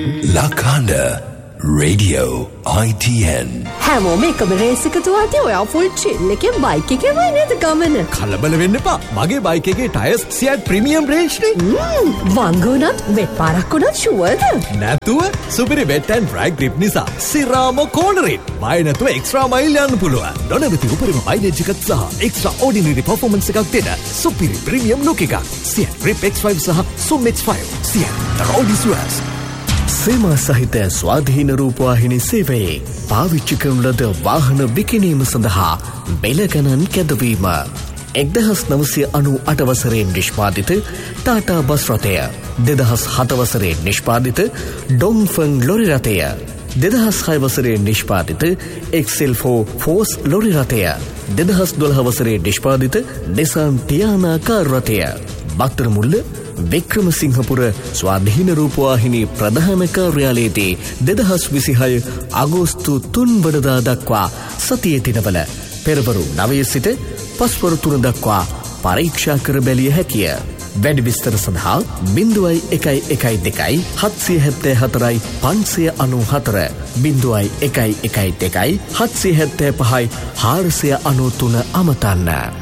Lakanda Radio ITN හැමෝම එකම raise එක දුවද්දී ඔයා ෆුල් චිල් එකේ බයික් එකේ වයි නේද ගමන? කලබල වෙන්න එපා. මගේ බයික් එකේ ටයර්ස් සියට් ප්‍රීමියම් රේන්ජ් නේ. වංගුණත් වෙට් පාරක් උනත් ෂුවර්ද? නැතුව සුපිරි වෙට් ඇන්ඩ් ඩ්‍රයි ග්‍රිප් නිසා සිරාම කෝනරින් බය නැතුව එක්ස්ට්‍රා මයිල් යන්න පුළුවන්. නොනවති උපරිම මයිලේජ් එකක් සහ එක්ස්ට්‍රා ඕඩිනරි පර්ෆෝමන්ස් එකක් දෙන සුපිරි ප්‍රීමියම් ලුක් එකක්. සියට් ග්‍රිප් X5 සහ සුම් X5 සියට් the road is yours. සේමා සහිත ස්වාධීන රූපවාහිනී සේවයේ පාවිච්චි කරන ලද වාහන විකිණීම සඳහා බෙල ගණන් කැදවීම 1998 වසරේ නිෂ්පාදිත ටාටා බස් රථය 2007 වසරේ නිෂ්පාදිත ඩොන්ෆන් ලොරි රථය 2006 වසරේ නිෂ්පාදිත XL4 ෆෝස් ලොරි රථය 2012 වසරේ නිෂ්පාදිත නිසාන් ටියානා කාර් රථය බක්තරමුල්ල වික්‍රමසිංහපුර ස්වාධීන රූපවාහිනී ප්‍රධාන කාර්යාලයේදී 2026 අගෝස්තු 3 වනදා දක්වා සතියේ දිනවල පෙරවරු 9 සිට පස්වරු 3 දක්වා පරීක්ෂා කර බැලිය හැකිය. වැඩි විස්තර සඳහා 0112 774 594 0112 775 493 අමතන්න.